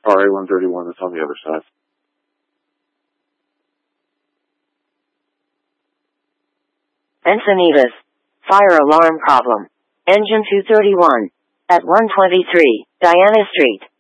RA-131 is on the other side. Encinitas. Fire alarm problem. Engine 231. At 123, Diana Street.